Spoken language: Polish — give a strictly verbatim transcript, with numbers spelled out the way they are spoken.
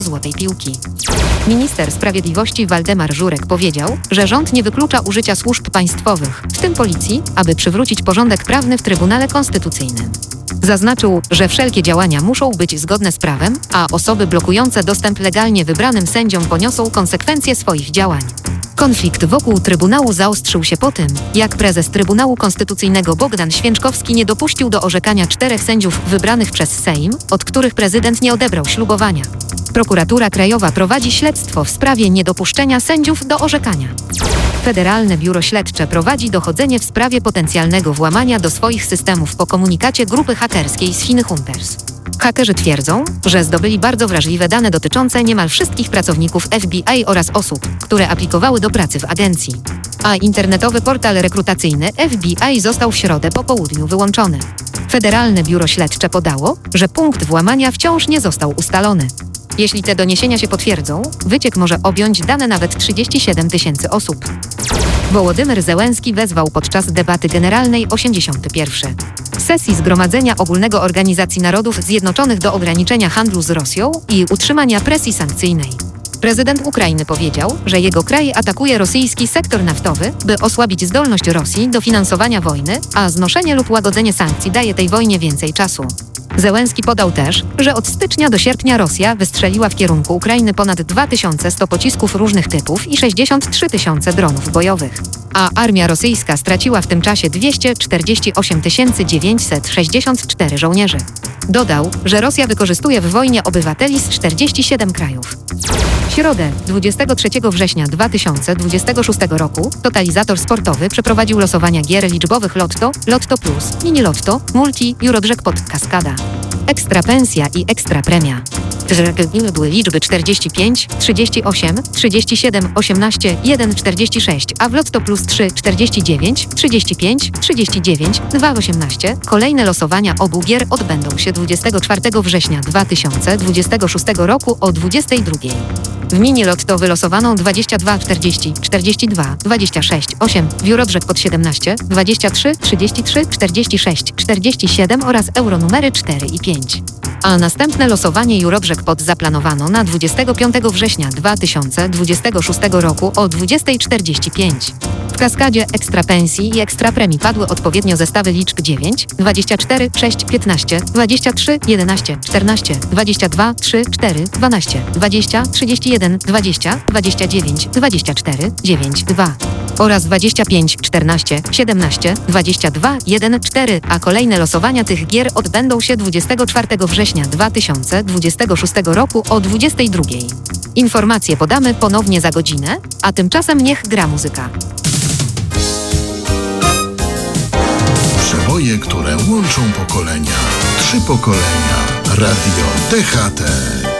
złotej piłki. Minister Sprawiedliwości Waldemar Żurek powiedział, że rząd nie wyklucza użycia służb państwowych, w tym policji, aby przywrócić porządek prawny w Trybunale Konstytucyjnym. Zaznaczył, że wszelkie działania muszą być zgodne z prawem, a osoby blokujące dostęp legalnie wybranym sędziom poniosą konsekwencje swoich działań. Konflikt wokół Trybunału zaostrzył się po tym, jak prezes Trybunału Konstytucyjnego Bogdan Święczkowski nie dopuścił do orzekania czterech sędziów wybranych przez Sejm, od których prezydent nie odebrał ślubowania. Prokuratura Krajowa prowadzi śledztwo w sprawie niedopuszczenia sędziów do orzekania. Federalne Biuro Śledcze prowadzi dochodzenie w sprawie potencjalnego włamania do swoich systemów po komunikacie grupy hakerskiej z Chin Hunters. Hakerzy twierdzą, że zdobyli bardzo wrażliwe dane dotyczące niemal wszystkich pracowników F B I oraz osób, które aplikowały do pracy w agencji. A internetowy portal rekrutacyjny F B I został w środę po południu wyłączony. Federalne Biuro Śledcze podało, że punkt włamania wciąż nie został ustalony. Jeśli te doniesienia się potwierdzą, wyciek może objąć dane nawet trzydzieści siedem tysięcy osób. Wołodymyr Zełenski wezwał podczas debaty generalnej osiemdziesiątej pierwszej sesji Zgromadzenia Ogólnego Organizacji Narodów Zjednoczonych do ograniczenia handlu z Rosją i utrzymania presji sankcyjnej. Prezydent Ukrainy powiedział, że jego kraj atakuje rosyjski sektor naftowy, by osłabić zdolność Rosji do finansowania wojny, a znoszenie lub łagodzenie sankcji daje tej wojnie więcej czasu. Zełenski podał też, że od stycznia do sierpnia Rosja wystrzeliła w kierunku Ukrainy ponad dwa tysiące sto pocisków różnych typów i sześćdziesiąt trzy tysiące dronów bojowych. A armia rosyjska straciła w tym czasie dwieście czterdzieści osiem tysięcy dziewięćset sześćdziesiąt cztery żołnierzy. Dodał, że Rosja wykorzystuje w wojnie obywateli z czterdziestu siedmiu krajów. W środę, dwudziestego trzeciego września dwa tysiące dwudziestego szóstego roku, Totalizator Sportowy przeprowadził losowania gier liczbowych Lotto, Lotto Plus, Mini Lotto, Multi, Eurojackpot, Kaskada. Ekstra pensja i ekstra premia. Były liczby czterdzieści pięć, trzydzieści osiem, trzydzieści siedem, osiemnaście, jeden, czterdzieści sześć, a w Lotto Plus trzy, czterdzieści dziewięć, trzydzieści pięć, trzydzieści dziewięć, dwa, osiemnaście. Kolejne losowania obu gier odbędą się dwudziestego czwartego września dwa tysiące dwudziestego szóstego roku o dwudziestej drugiej. W Mini Lotto wylosowano dwadzieścia dwa, czterdzieści, czterdzieści dwa, dwadzieścia sześć, osiem, w Eurojackpot siedemnaście, dwadzieścia trzy, trzydzieści trzy, czterdzieści sześć, czterdzieści siedem oraz euronumery cztery i pięć. A następne losowanie Eurojackpot zaplanowano na dwudziestego piątego września dwa tysiące dwudziestego szóstego roku o dwudziestej czterdzieści pięć. W Kaskadzie ekstra pensji i ekstra premii padły odpowiednio zestawy liczb dziewięć, dwadzieścia cztery, sześć, piętnaście, dwadzieścia trzy, jedenaście, czternaście, dwadzieścia dwa, trzy, cztery, dwanaście, dwadzieścia, trzydzieści jeden, dwadzieścia, dwadzieścia dziewięć, dwadzieścia cztery, dziewięć, dwa oraz dwadzieścia pięć, czternaście, siedemnaście, dwadzieścia dwa, jeden, cztery, a kolejne losowania tych gier odbędą się dwudziestego czwartego września dwa tysiące dwudziestego szóstego roku o dwudziestej drugiej. Informacje podamy ponownie za godzinę, a tymczasem niech gra muzyka. Przeboje, które łączą pokolenia. Trzy pokolenia. Radio T H T.